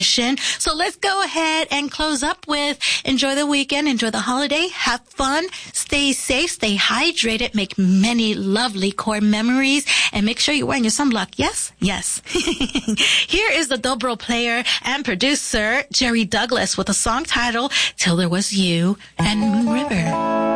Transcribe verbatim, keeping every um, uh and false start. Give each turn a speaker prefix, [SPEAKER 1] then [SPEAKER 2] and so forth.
[SPEAKER 1] celebration. So let's go ahead and close up with enjoy the weekend, enjoy the holiday, have fun, stay safe, stay hydrated, make many lovely core memories, and make sure you're wearing your sunblock. Yes? Yes. Here is the dobro player and producer, Jerry Douglas, with a song titled Till There Was You and Moon River.